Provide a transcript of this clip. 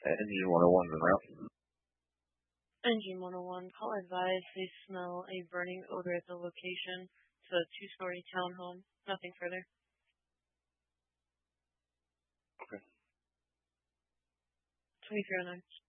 Engine 101's en route. Engine 101, call advised they smell a burning odor at the location. It's a two-story townhome. Nothing further. Okay. 2309.